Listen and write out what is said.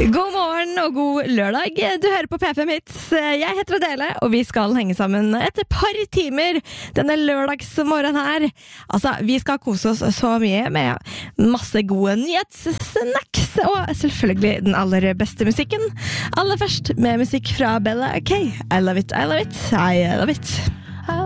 God morgen og god lørdag. Du hører på P5 Hits. Jeg heter Adele, og vi skal henge sammen et par timer denne lørdagsmorgen her. Altså, vi skal kose oss så mye med masse gode nyhetssnacks, og selvfølgelig den aller beste musikken. Aller først med musikk fra Bella K. I love it, I love it, I love it.